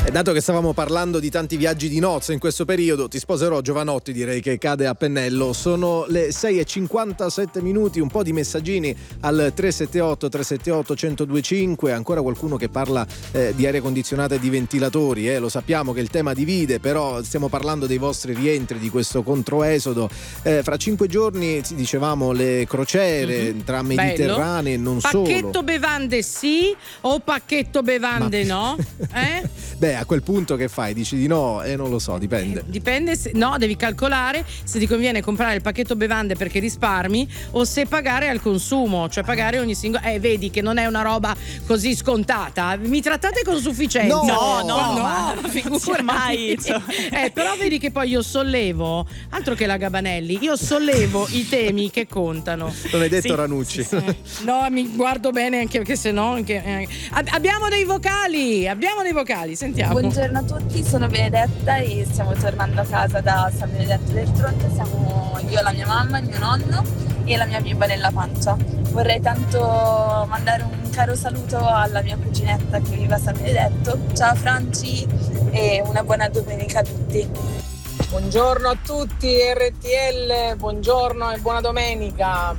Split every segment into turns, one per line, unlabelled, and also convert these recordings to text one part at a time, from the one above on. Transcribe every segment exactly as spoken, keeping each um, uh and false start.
E dato che stavamo parlando di tanti viaggi di nozze in questo periodo, Ti sposerò Giovanotti, direi che cade a pennello. Sono le sei e cinquantasette minuti, un po' di messaggini al tre sette otto tre sette otto uno zero due cinque. Ancora qualcuno che parla eh, di aria condizionata e di ventilatori, eh. Lo sappiamo che il tema divide, però stiamo parlando dei vostri rientri, di questo controesodo. Eh, fra cinque giorni, dicevamo, le crociere mm-hmm. tra Mediterranee e non
pacchetto
solo.
Pacchetto bevande sì o pacchetto bevande Ma... no? Eh?
Beh, a quel punto che fai? Dici di no? E eh, non lo so, dipende.
Eh, dipende, se, no, devi calcolare se ti conviene comprare il pacchetto bevande perché risparmi o se pagare al consumo, cioè pagare ogni singolo. Eh, vedi che non è una roba così scontata. Mi trattate con sufficienza.
No, no,
no,
ma
figurati.
Mai.
Eh, però vedi che poi io sollevo, altro che la Gabanelli, io sollevo i temi che contano.
Non hai detto
sì,
Ranucci.
Sì, sì. No, mi guardo bene anche perché se no anche, eh. abbiamo dei vocali, abbiamo dei vocali, sentiamo.
Buongiorno a tutti, sono Benedetta e stiamo tornando a casa da San Benedetto del Tronto. Siamo io, la mia mamma, il mio nonno e la mia bimba nella pancia. Vorrei tanto mandare un caro saluto alla mia cuginetta che vive a San Benedetto. Ciao Franci e una buona domenica a tutti.
Buongiorno a tutti R T L, buongiorno e buona domenica.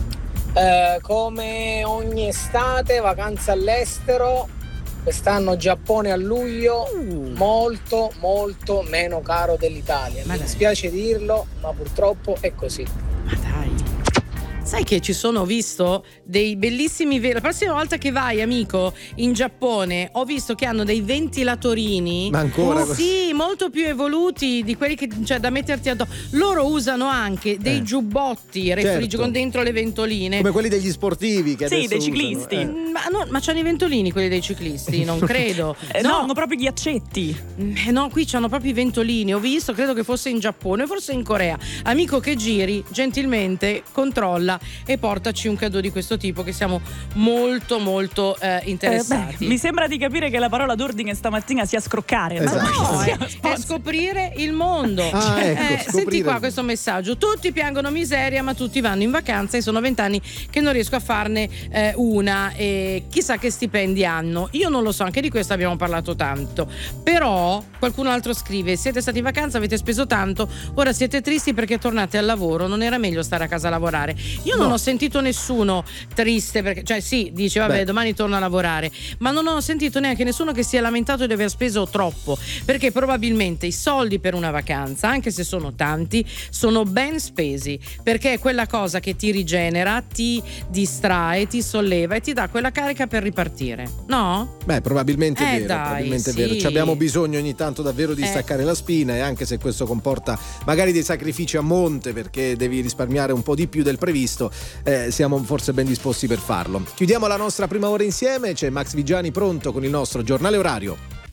Eh, come ogni estate, vacanze all'estero. Quest'anno Giappone a luglio, uh. molto molto meno caro dell'Italia. Mi dispiace dirlo, ma purtroppo è così.
Ma dai. Sai che ci sono, ho visto dei bellissimi ve- la prossima volta che vai, amico, in Giappone, ho visto che hanno dei ventilatorini.
Ma ancora?
Oh, sì, molto più evoluti di quelli che, cioè, da metterti addosso. Loro usano anche dei
eh.
giubbotti refrigeri
certo.
con dentro le ventoline.
Come quelli degli sportivi che
sì,
adesso
dei ciclisti.
usano, eh.
Ma, no, ma c'hanno i ventolini quelli dei ciclisti? Non credo.
Eh, no, hanno proprio ghiaccetti.
Eh, no, qui c'hanno proprio i ventolini. Ho visto, credo che fosse in Giappone, forse in Corea. Amico che giri, gentilmente controlla e portaci un cadeau di questo tipo, che siamo molto molto eh, interessati.
Eh, beh, mi sembra di capire che la parola d'ordine stamattina sia scroccare.
Esatto.
Ma no, è, è scoprire il mondo.
Ah,
Cioè,
ecco,
eh,
scoprire
senti qua
il...
questo messaggio: tutti piangono miseria ma tutti vanno in vacanza e sono vent'anni che non riesco a farne eh, una e chissà che stipendi hanno. Io non lo so, anche di questo abbiamo parlato tanto, però qualcun altro scrive: siete stati in vacanza, avete speso tanto, ora siete tristi perché tornate al lavoro, non era meglio stare a casa a lavorare? Io no. non ho sentito nessuno triste perché, cioè sì, dice vabbè, Beh. domani torno a lavorare, ma non ho sentito neanche nessuno che si è lamentato di aver speso troppo, perché probabilmente i soldi per una vacanza, anche se sono tanti, sono ben spesi, perché è quella cosa che ti rigenera, ti distrae, ti solleva e ti dà quella carica per ripartire, no?
Beh, probabilmente è
eh,
vero,
dai,
probabilmente
sì.
è vero. Ci abbiamo bisogno ogni tanto davvero di
eh.
staccare la spina, e anche se questo comporta magari dei sacrifici a monte perché devi risparmiare un po' di più del previsto, eh, siamo forse ben disposti per farlo. Chiudiamo la nostra prima ora insieme, c'è Max Vigiani pronto con il nostro giornale orario.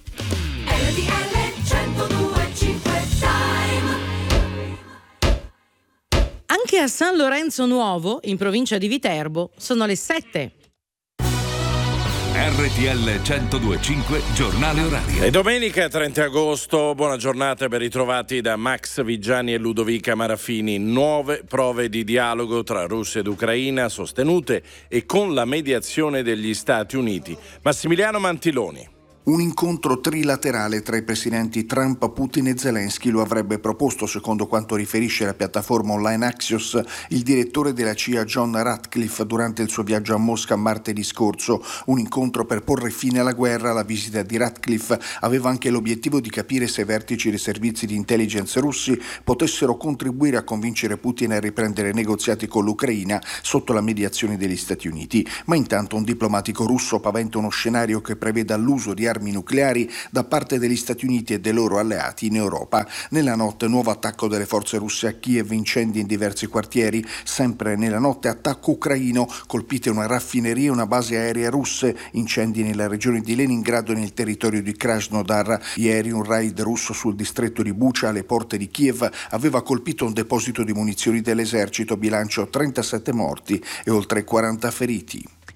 Anche a San Lorenzo Nuovo, in provincia di Viterbo, sono le sette.
R T L centodue e cinque giornale orario.
È domenica trenta agosto, buona giornata ben ritrovati da Max Vigiani e Ludovica Marafini. Nuove prove di dialogo tra Russia ed Ucraina sostenute e con la mediazione degli Stati Uniti. Massimiliano Mantiloni.
Un incontro trilaterale tra i presidenti Trump, Putin e Zelensky lo avrebbe proposto, secondo quanto riferisce la piattaforma online Axios, il direttore della C I A John Ratcliffe durante il suo viaggio a Mosca martedì scorso. Un incontro per porre fine alla guerra. La visita di Ratcliffe aveva anche l'obiettivo di capire se i vertici dei servizi di intelligence russi potessero contribuire a convincere Putin a riprendere negoziati con l'Ucraina sotto la mediazione degli Stati Uniti. Ma intanto un diplomatico russo paventa uno scenario che preveda l'uso di armi nucleari da parte degli Stati Uniti e dei loro alleati in Europa. Nella notte nuovo attacco delle forze russe a Kiev, incendi in diversi quartieri. Sempre nella notte attacco ucraino, colpite una raffineria e una base aerea russe, incendi nella regione di Leningrado e nel territorio di Krasnodar. Ieri un raid russo sul distretto di Bucha alle porte di Kiev aveva colpito un deposito di munizioni dell'esercito, bilancio trentasette morti e oltre quaranta feriti.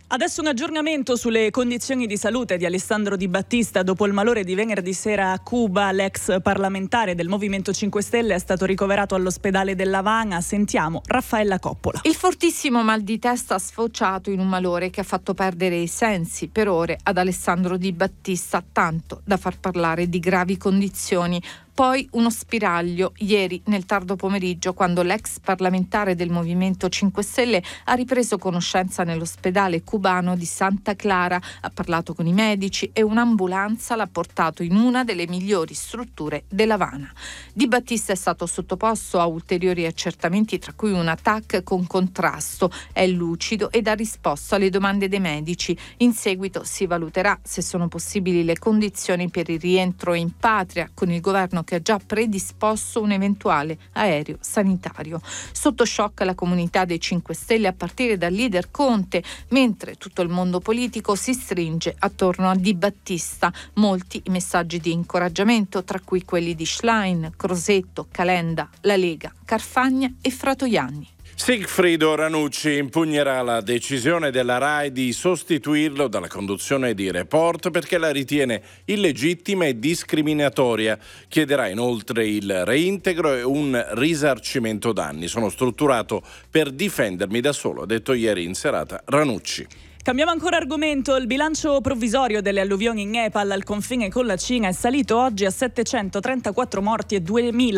Adesso un aggiornamento sulle condizioni di salute di Alessandro Di Battista. Dopo il malore di venerdì sera a Cuba, l'ex parlamentare del Movimento cinque Stelle è stato ricoverato all'ospedale dell'Havana. Sentiamo Raffaella Coppola.
Il fortissimo mal di testa ha sfociato in un malore che ha fatto perdere i sensi per ore ad Alessandro Di Battista, tanto da far parlare di gravi condizioni. Poi uno spiraglio ieri nel tardo pomeriggio, quando l'ex parlamentare del Movimento cinque Stelle ha ripreso conoscenza nell'ospedale cubano di Santa Clara, ha parlato con i medici e un'ambulanza l'ha portato in una delle migliori strutture dell'Havana. Di Battista è stato sottoposto a ulteriori accertamenti, tra cui un A T A C con contrasto. È lucido ed ha risposto alle domande dei medici. In seguito si valuterà se sono possibili le condizioni per il rientro in patria, con il governo che ha già predisposto un eventuale aereo sanitario. Sotto shock la comunità dei cinque Stelle a partire dal leader Conte, mentre tutto il mondo politico si stringe attorno a Di Battista. Molti i messaggi di incoraggiamento, tra cui quelli di Schlein, Crosetto, Calenda, La Lega, Carfagna e Fratoianni.
Sigfrido Ranucci impugnerà la decisione della RAI di sostituirlo dalla conduzione di Report perché la ritiene illegittima e discriminatoria. Chiederà inoltre il reintegro e un risarcimento danni. Sono strutturato per difendermi da solo, ha detto ieri in serata Ranucci.
Cambiamo ancora argomento. Il bilancio provvisorio delle alluvioni in Nepal al confine con la Cina è salito oggi a settecentotrentaquattro morti e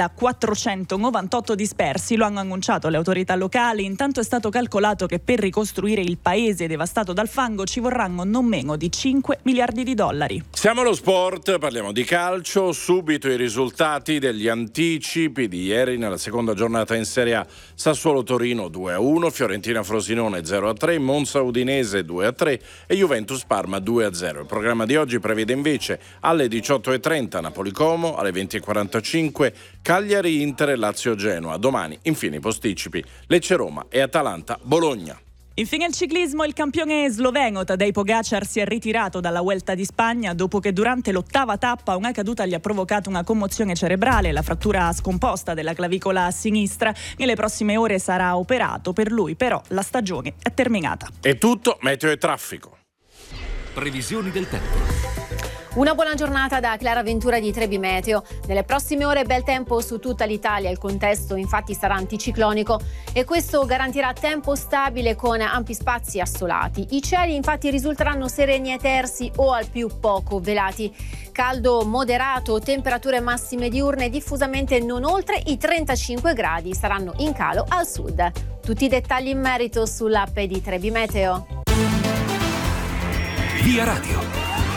duemilaquattrocentonovantotto dispersi. Lo hanno annunciato le autorità locali. Intanto è stato calcolato che per ricostruire il paese devastato dal fango ci vorranno non meno di cinque miliardi di dollari.
Siamo allo sport, parliamo di calcio. Subito i risultati degli anticipi di ieri nella seconda giornata in Serie A. Sassuolo-Torino due a uno, Fiorentina-Frosinone zero a tre, Monza-Udinese due a tre e Juventus-Parma due a zero. Il programma di oggi prevede invece alle diciotto e trenta Napoli-Como, alle venti e quarantacinque Cagliari-Inter e Lazio-Genoa. Domani infine i posticipi Lecce-Roma e Atalanta-Bologna.
Infine il ciclismo, il campione sloveno Tadej Pogačar si è ritirato dalla Vuelta di Spagna dopo che durante l'ottava tappa una caduta gli ha provocato una commozione cerebrale, la frattura scomposta della clavicola sinistra. Nelle prossime ore sarà operato. Per lui però la stagione è terminata.
È tutto, meteo e traffico.
Previsioni del tempo.
Una buona giornata da Clara Ventura di Trebi Meteo. Nelle prossime ore bel tempo su tutta l'Italia, il contesto infatti sarà anticiclonico e questo garantirà tempo stabile con ampi spazi assolati. I cieli infatti risulteranno sereni e tersi o al più poco velati. Caldo moderato, temperature massime diurne diffusamente non oltre i trentacinque gradi, saranno in calo al sud. Tutti i dettagli in merito sull'app di Trebi Meteo.
Via Radio.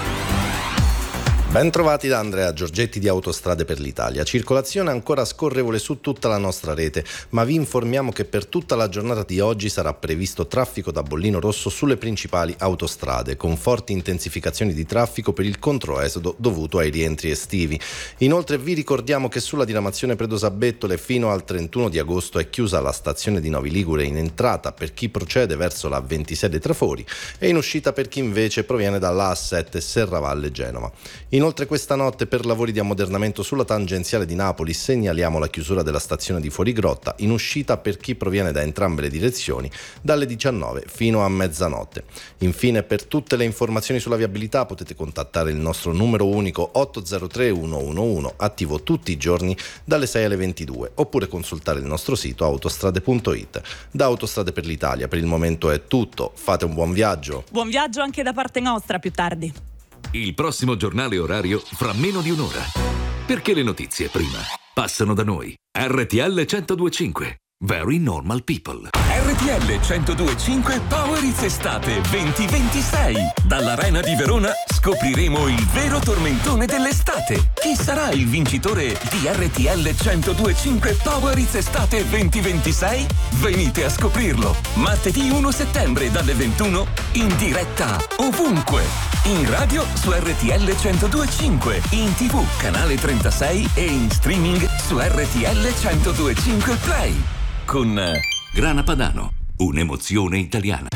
Ben trovati da Andrea Giorgetti di Autostrade per l'Italia. Circolazione ancora scorrevole su tutta la nostra rete, ma vi informiamo che per tutta la giornata di oggi sarà previsto traffico da bollino rosso sulle principali autostrade, con forti intensificazioni di traffico per il controesodo dovuto ai rientri estivi. Inoltre vi ricordiamo che sulla diramazione Predosabbettole fino al trentuno di agosto è chiusa la stazione di Novi Ligure in entrata per chi procede verso la ventisei dei Trafori e in uscita per chi invece proviene dalla A sette Serravalle Genova. Inoltre questa notte per lavori di ammodernamento sulla tangenziale di Napoli segnaliamo la chiusura della stazione di Fuorigrotta in uscita per chi proviene da entrambe le direzioni dalle diciannove fino a mezzanotte. Infine per tutte le informazioni sulla viabilità potete contattare il nostro numero unico otto zero tre uno uno uno attivo tutti i giorni dalle sei alle ventidue oppure consultare il nostro sito autostrade punto it. Da Autostrade per l'Italia per il momento è tutto, fate un buon viaggio.
Buon viaggio anche da parte nostra, più tardi.
Il prossimo giornale orario fra meno di un'ora. Perché le notizie prima passano da noi. R T L centodue e cinque. Very Normal People.
R T L centodue e cinque Power It's Estate venti ventisei. Dall'Arena di Verona scopriremo il vero tormentone dell'estate. Chi sarà il vincitore di R T L centodue e cinque Power It's Estate venti ventisei? Venite a scoprirlo. Martedì primo settembre dalle ventuno in diretta ovunque. In radio su R T L centodue e cinque, in tivù canale trentasei e in streaming su R T L centodue e cinque Play. Con
Grana Padano, un'emozione italiana.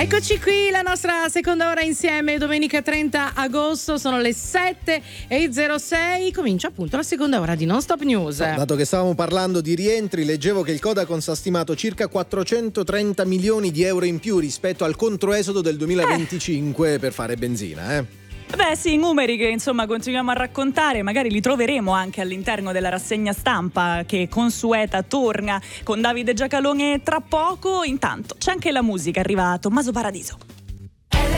Eccoci qui, la nostra seconda ora insieme, domenica trenta agosto, sono le sette e zero sei, comincia appunto la seconda ora di Non Stop News.
No, dato che stavamo parlando di rientri, leggevo che il Codacons ha stimato circa quattrocentotrenta milioni di euro in più rispetto al controesodo del duemilaventicinque eh. per fare benzina, eh.
Beh sì, numeri che insomma continuiamo a raccontare, magari li troveremo anche all'interno della rassegna stampa che consueta torna con Davide Giacalone tra poco. Intanto c'è anche la musica, arriva Tommaso Paradiso.